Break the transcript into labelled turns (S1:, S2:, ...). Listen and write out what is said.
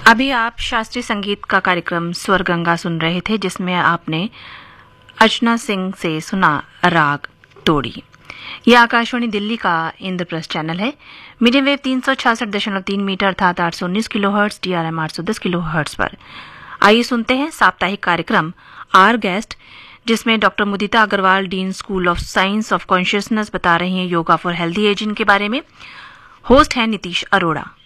S1: अभी आप शास्त्रीय संगीत का कार्यक्रम स्वर गंगा सुन रहे थे, जिसमें आपने अर्चना सिंह से सुना राग तोड़ी। यह आकाशवाणी दिल्ली का इंद्रप्रस्थ चैनल है। मीडियम वेव 366.3 मीटर अर्थात 819 किलोहर्ट्ज, DRM 810 किलोहर्ट्ज पर। आइए सुनते हैं साप्ताहिक कार्यक्रम आर गेस्ट, जिसमें doctor Mudita Agarwal, dean school of science of consciousness, बता रही हैं योगा फॉर हेल्दी एजिंग के बारे में। होस्ट है नीतीश अरोड़ा।